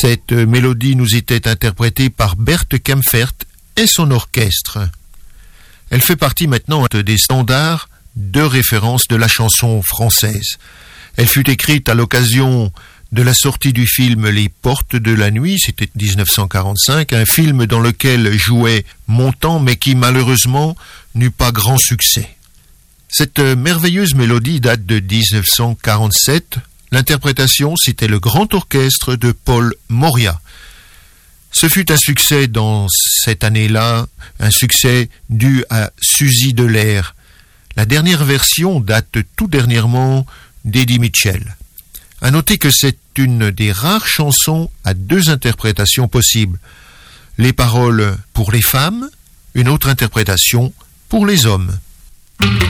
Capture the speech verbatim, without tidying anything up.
Cette mélodie nous était interprétée par Bert Kaempfert et son orchestre. Elle fait partie maintenant des standards de référence de la chanson française. Elle fut écrite à l'occasion de la sortie du film Les Portes de la Nuit, c'était dix-neuf cent quarante-cinq, un film dans lequel jouait Montand, mais qui malheureusement n'eut pas grand succès. Cette merveilleuse mélodie date de dix-neuf cent quarante-sept. L'interprétation, c'était le grand orchestre de Paul Moria. Ce fut un succès dans cette année-là, un succès dû à Suzy Delair. La dernière version date tout dernièrement d'Eddie Mitchell. À noter que c'est une des rares chansons à deux interprétations possibles. Les paroles pour les femmes, une autre interprétation pour les hommes.